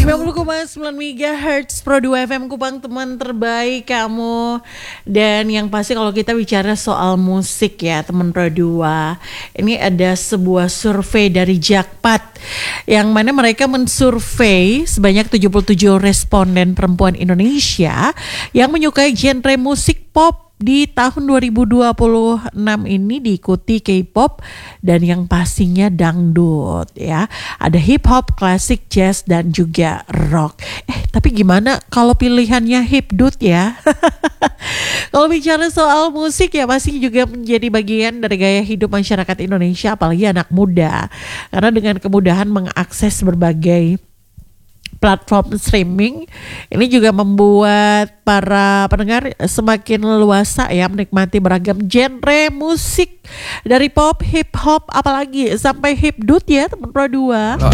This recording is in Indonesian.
90,9 MHz Pro 2 FM Kupang, teman terbaik kamu. Dan yang pasti kalau kita bicara soal musik ya teman Pro 2, ini ada sebuah survei dari Jakpat yang mana mereka mensurvei sebanyak 77 responden perempuan Indonesia yang menyukai genre musik pop. Di tahun 2026 ini diikuti K-pop dan yang pastinya dangdut ya. Ada hip hop, klasik, jazz dan juga rock. Tapi gimana kalau pilihannya hipdut ya? Kalau bicara soal musik ya pasti juga menjadi bagian dari gaya hidup masyarakat Indonesia, apalagi anak muda. Karena dengan kemudahan mengakses berbagai platform streaming ini juga membuat para pendengar semakin leluasa ya menikmati beragam genre musik dari pop, hip hop, apalagi sampai hipdut ya teman Pro 2.